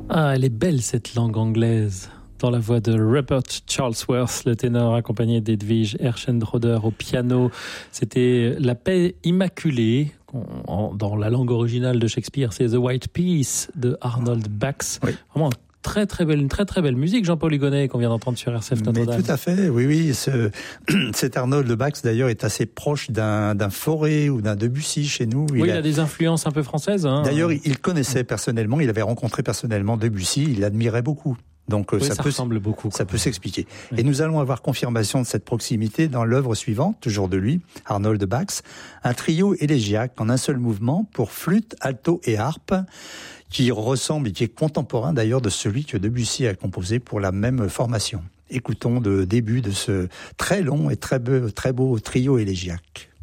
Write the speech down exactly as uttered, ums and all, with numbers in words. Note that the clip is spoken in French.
Ah, elle est belle cette langue anglaise. Dans la voix de Rupert Charlesworth, le ténor, accompagné d'Edwige Herschenroder au piano. C'était La paix immaculée. Dans la langue originale de Shakespeare, c'est The White Peace de Arnold Bax. Oui. Vraiment très très belle, une très très belle musique, Jean-Paul Hugonnet, qu'on vient d'entendre sur R C F Notre-Dame. Mais tout à fait, oui, oui. Ce, cet Arnold Bax, d'ailleurs, est assez proche d'un, d'un Fauré ou d'un Debussy chez nous. Oui, il, il a, a des influences un peu françaises. Hein. D'ailleurs, il connaissait personnellement, il avait rencontré personnellement Debussy, il l'admirait beaucoup. Donc oui, ça, ça peut, ressemble beaucoup. Ça peut s'expliquer. Oui. Et nous allons avoir confirmation de cette proximité dans l'œuvre suivante, toujours de lui, Arnold Bax, un trio élégiaque en un seul mouvement pour flûte, alto et harpe, qui ressemble et qui est contemporain d'ailleurs de celui que Debussy a composé pour la même formation. Écoutons le début de ce très long et très beau, très beau trio élégiaque.